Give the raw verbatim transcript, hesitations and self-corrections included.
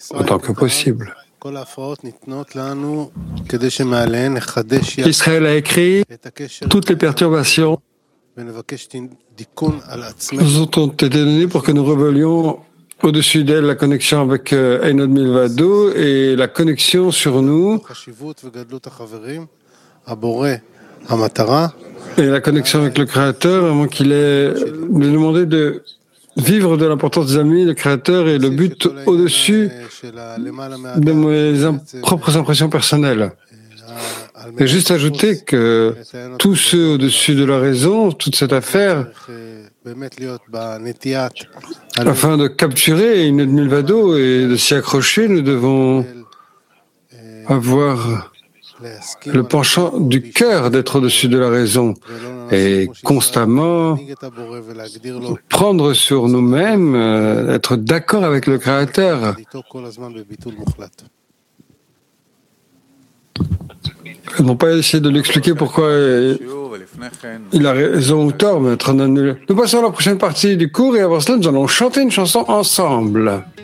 autant que possible. Israël a écrit toutes les perturbations nous ont été données pour que nous revelions au-dessus d'elle la connexion avec euh, Einod Milvado et la connexion sur nous et la connexion avec le Créateur, avant qu'il ait lui demandé de vivre de l'importance des amis, le Créateur et le but au-dessus de mes im- propres impressions personnelles. Et juste ajouter que tous ceux au-dessus de la raison, toute cette affaire, afin de capturer une Milvado et de s'y accrocher, nous devons avoir le penchant du cœur d'être au-dessus de la raison et constamment prendre sur nous-mêmes, euh, être d'accord avec le Créateur. Non pas essayer de lui expliquer pourquoi il a raison ou tort, mais être en annulé. Nous passons à la prochaine partie du cours et avant cela, nous allons chanter une chanson ensemble.